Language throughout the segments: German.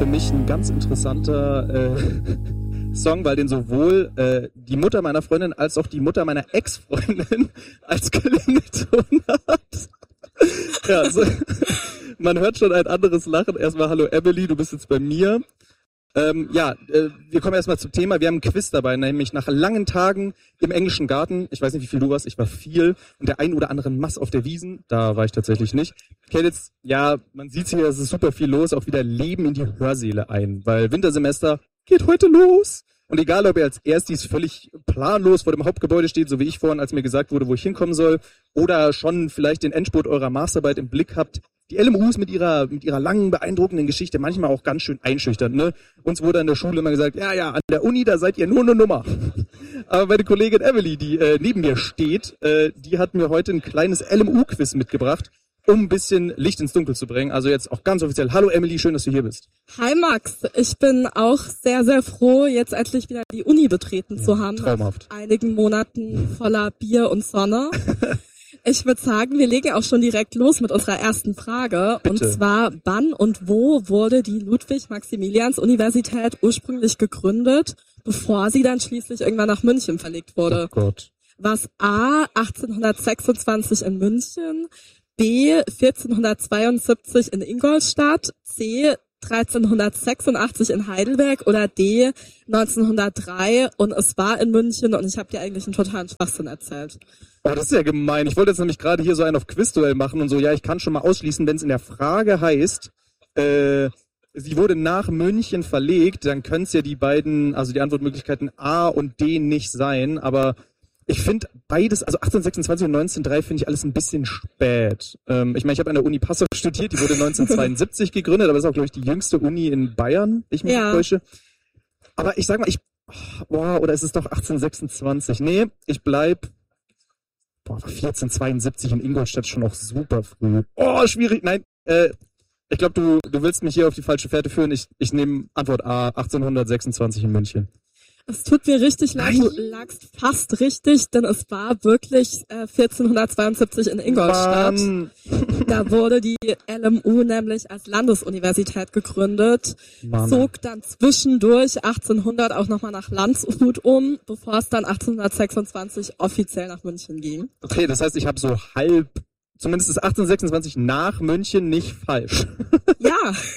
für mich ein ganz interessanter Song, weil den sowohl die Mutter meiner Freundin als auch die Mutter meiner Ex-Freundin als Klingelton hat. Ja, so, man hört schon ein anderes Lachen. Erstmal hallo Emily, du bist jetzt bei mir. Wir kommen erstmal zum Thema. Wir haben ein Quiz dabei, nämlich nach langen Tagen im englischen Garten. Ich weiß nicht, wie viel du warst, ich war viel. Und der ein oder andere Mass auf der Wiesn, da war ich tatsächlich nicht. Kellitz, ja, man sieht hier, es ist super viel los, auch wieder Leben in die Hörsäle ein, weil Wintersemester geht heute los. Und egal, ob ihr als Erstis völlig planlos vor dem Hauptgebäude steht, so wie ich vorhin, als mir gesagt wurde, wo ich hinkommen soll, oder schon vielleicht den Endspurt eurer Masterarbeit im Blick habt, die LMUs mit ihrer langen, beeindruckenden Geschichte manchmal auch ganz schön einschüchtern, ne? Uns wurde an der Schule immer gesagt, ja, an der Uni, da seid ihr nur eine Nummer. Aber meine Kollegin Emily, die neben mir steht, die hat mir heute ein kleines LMU-Quiz mitgebracht, um ein bisschen Licht ins Dunkel zu bringen. Also jetzt auch ganz offiziell. Hallo Emily, schön, dass du hier bist. Hi Max, ich bin auch sehr, sehr froh, jetzt endlich wieder die Uni betreten zu haben. Traumhaft. Nach einigen Monaten voller Bier und Sonne. Ich würde sagen, wir legen auch schon direkt los mit unserer ersten Frage. Bitte. Und zwar, wann und wo wurde die Ludwig-Maximilians-Universität ursprünglich gegründet, bevor sie dann schließlich irgendwann nach München verlegt wurde? Oh Gott. Was A, 1826 in München, B, 1472 in Ingolstadt, C, 1386 in Heidelberg oder D, 1903 und es war in München und ich habe dir eigentlich einen totalen Schwachsinn erzählt. Oh, das ist ja gemein. Ich wollte jetzt nämlich gerade hier so einen auf Quizduell machen und so, ja, ich kann schon mal ausschließen, wenn es in der Frage heißt, sie wurde nach München verlegt, dann können es ja die beiden, also die Antwortmöglichkeiten A und D nicht sein, aber ich finde beides, also 1826 und 1903 finde ich alles ein bisschen spät. Ich meine, ich habe an der Uni Passau studiert, die wurde 1972 gegründet, aber ist auch, glaube ich, die jüngste Uni in Bayern, ich mich nicht täusche. Aber ich sag mal, oder ist es doch 1826? Nee, ich bleib 1472 in Ingolstadt schon auch super früh. Oh, schwierig, nein, ich glaube, du willst mich hier auf die falsche Fährte führen. Ich nehme Antwort A, 1826 in München. Es tut mir richtig leid, du lagst fast richtig, denn es war wirklich 1472 in Ingolstadt. Da wurde die LMU nämlich als Landesuniversität gegründet, zog dann zwischendurch 1800 auch nochmal nach Landshut um, bevor es dann 1826 offiziell nach München ging. Okay, das heißt, ich habe so zumindest ist 1826 nach München nicht falsch. Ja.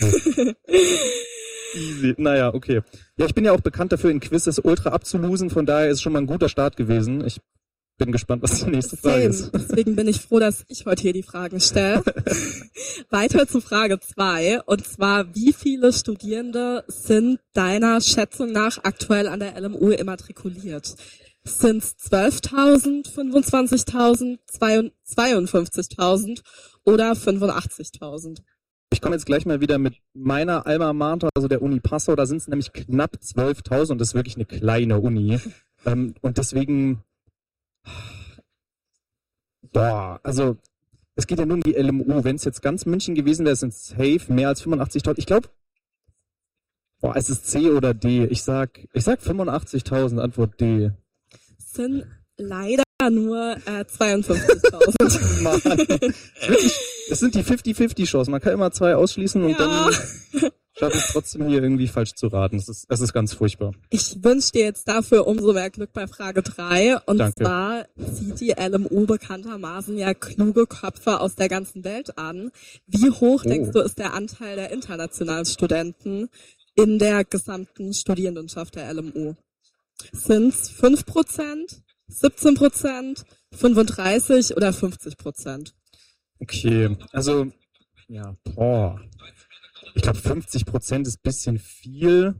Easy. Naja, okay. Ja, ich bin ja auch bekannt dafür, in Quizzes ultra abzulosen, von daher ist es schon mal ein guter Start gewesen. Ich bin gespannt, was die nächste Frage ist. Deswegen bin ich froh, dass ich heute hier die Fragen stelle. Weiter zu Frage 2. Und zwar, wie viele Studierende sind deiner Schätzung nach aktuell an der LMU immatrikuliert? Sind es 12.000, 25.000, 52.000 oder 85.000? Ich komme jetzt gleich mal wieder mit meiner Alma Mater, also der Uni Passau. Da sind es nämlich knapp 12.000 und das ist wirklich eine kleine Uni. Und deswegen, also es geht ja nur um die LMU. Wenn es jetzt ganz München gewesen wäre, sind es safe mehr als 85.000. Ich glaube, es ist C oder D. Ich sag 85.000, Antwort D. Sind leider nur 52.000. Mann. Es sind die 50-50-Chancen. Man kann immer 2 ausschließen und dann schaffe ich es trotzdem hier irgendwie falsch zu raten. Es ist ganz furchtbar. Ich wünsche dir jetzt dafür umso mehr Glück bei Frage 3. Und Danke. zwar zieht die LMU bekanntermaßen ja kluge Köpfe aus der ganzen Welt an. Wie hoch, denkst du, ist der Anteil der internationalen Studenten in der gesamten Studierendenschaft der LMU? Sind's 5%, 17%, 35% oder 50%? Okay, also, ja, ich glaube 50% ist ein bisschen viel.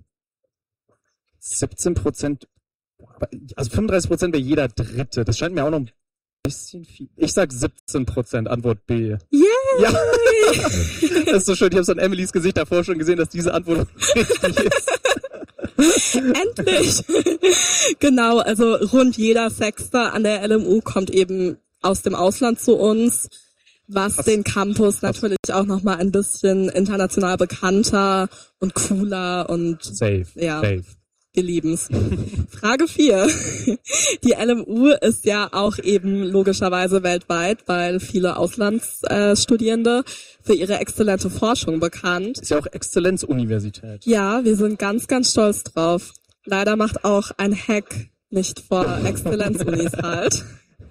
17%, also 35% wäre jeder Dritte. Das scheint mir auch noch ein bisschen viel. Ich sag 17%, Antwort B. Yay! Ja, das ist so schön. Ich habe es an Emilys Gesicht davor schon gesehen, dass diese Antwort richtig ist. Endlich! Genau, also rund jeder Sechste an der LMU kommt eben aus dem Ausland zu uns, was den Campus natürlich auch nochmal ein bisschen international bekannter und cooler und Safe. Wir lieben's. Frage 4. Die LMU ist ja auch eben logischerweise weltweit, weil viele Auslandsstudierende für ihre exzellente Forschung bekannt. Ist ja auch Exzellenzuniversität. Ja, wir sind ganz, ganz stolz drauf. Leider macht auch ein Hack nicht vor Exzellenzunis halt.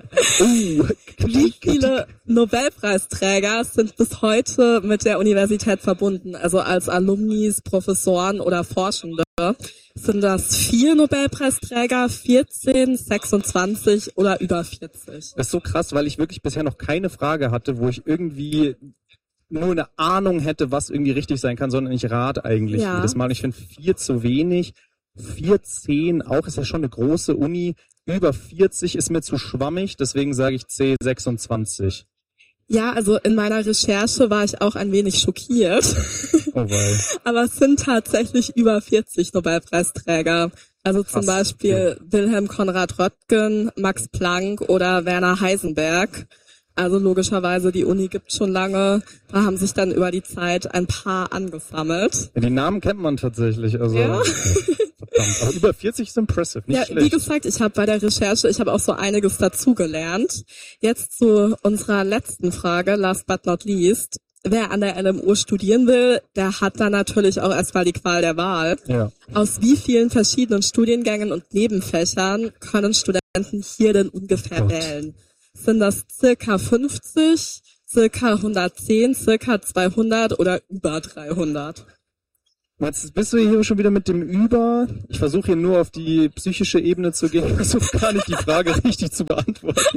Wie viele Nobelpreisträger sind bis heute mit der Universität verbunden? Also als Alumnis, Professoren oder Forschende? Sind das 4 Nobelpreisträger, 14, 26 oder über 40? Das ist so krass, weil ich wirklich bisher noch keine Frage hatte, wo ich irgendwie nur eine Ahnung hätte, was irgendwie richtig sein kann, sondern ich rate eigentlich jedes Mal. Ich finde 4 zu wenig. 14 auch, ist ja schon eine große Uni. Über 40 ist mir zu schwammig, deswegen sage ich C26. Ja, also in meiner Recherche war ich auch ein wenig schockiert. Oh wei. Aber es sind tatsächlich über 40 Nobelpreisträger. Also krass. Zum Beispiel Wilhelm Konrad Röntgen, Max Planck oder Werner Heisenberg. Also logischerweise, die Uni gibt's schon lange. Da haben sich dann über die Zeit ein paar angesammelt. Ja, die Namen kennt man tatsächlich. Also ja. Verdammt. Aber über 40 ist impressive, nicht schlecht. Wie gesagt, ich habe bei der Recherche, auch so einiges dazugelernt. Jetzt zu unserer letzten Frage, last but not least. Wer an der LMU studieren will, der hat dann natürlich auch erstmal die Qual der Wahl. Ja. Aus wie vielen verschiedenen Studiengängen und Nebenfächern können Studenten hier denn ungefähr wählen? Sind das circa 50, circa 110, circa 200 oder über 300? Jetzt bist du hier schon wieder mit dem Über. Ich versuche hier nur auf die psychische Ebene zu gehen. Ich versuche gar nicht die Frage richtig zu beantworten.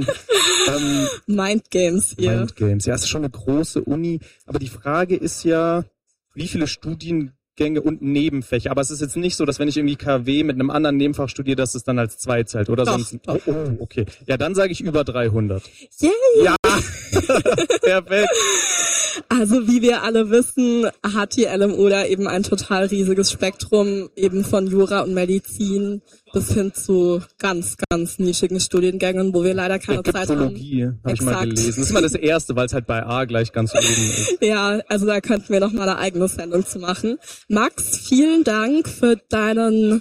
Mindgames hier. Mindgames, ja, es ist schon eine große Uni. Aber die Frage ist ja, wie viele Studiengänge und Nebenfächer. Aber es ist jetzt nicht so, dass wenn ich irgendwie KW mit einem anderen Nebenfach studiere, dass es dann als 2 zählt, oder? Doch, sonst. Oh, okay. Ja, dann sage ich über 300. Yay! Ja! Perfekt! Also wie wir alle wissen, hat die LMU da eben ein total riesiges Spektrum, eben von Jura und Medizin bis hin zu ganz, ganz nischigen Studiengängen, wo wir leider keine Zeit haben. Ägyptologie habe ich mal gelesen. Das ist immer das Erste, weil es halt bei A gleich ganz oben ist. Ja, also da könnten wir noch mal eine eigene Sendung zu machen. Max, vielen Dank für deinen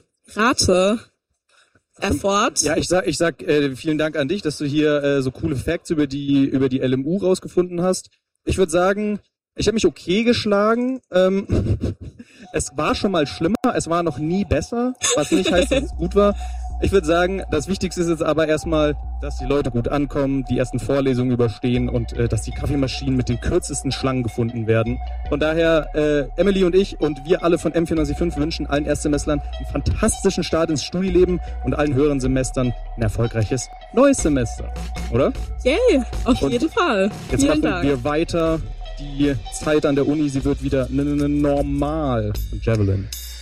Rate-Effort. Ja, ich sag vielen Dank an dich, dass du hier so coole Facts über die LMU rausgefunden hast. Ich würde sagen, ich habe mich okay geschlagen. Es war schon mal schlimmer, es war noch nie besser, was nicht heißt, dass es gut war. Ich würde sagen, das Wichtigste ist jetzt aber erstmal, dass die Leute gut ankommen, die ersten Vorlesungen überstehen und dass die Kaffeemaschinen mit den kürzesten Schlangen gefunden werden. Von daher, Emily und ich und wir alle von M495 wünschen allen Erstsemestlern einen fantastischen Start ins Studieleben und allen höheren Semestern ein erfolgreiches neues Semester, oder? Yay, auf jeden Fall. Jetzt machen wir weiter. Die Zeit an der Uni, sie wird wieder normal. Und Javelin.